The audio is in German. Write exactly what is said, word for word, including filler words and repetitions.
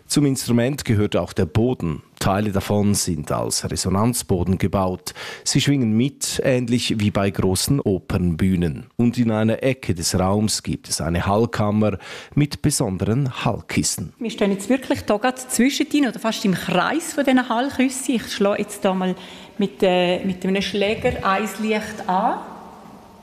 Zum Instrument gehört auch der Boden. Teile davon sind als Resonanzboden gebaut. Sie schwingen mit, ähnlich wie bei großen Opernbühnen. Und in einer Ecke des Raums gibt es eine Hallkammer mit besonderen Hallkissen. Wir stehen jetzt wirklich hier gerade zwischendrin oder fast im Kreis von diesen Hallkissen. Ich schlage jetzt hier mal mit, äh, mit einem Schläger ein Licht an.